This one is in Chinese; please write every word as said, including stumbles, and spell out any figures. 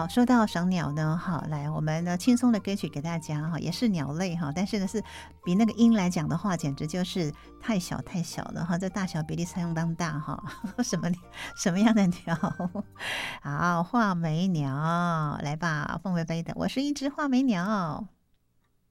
好，说到赏鸟呢，好，来我们呢轻松的歌曲给大家哈，也是鸟类哈，但是呢是比那个鹰来讲的话，简直就是太小太小了哈，这大小比例相当大哈，什么什么样的鸟？好，画眉鸟，来吧，凤飞飞的，我是一只画眉鸟。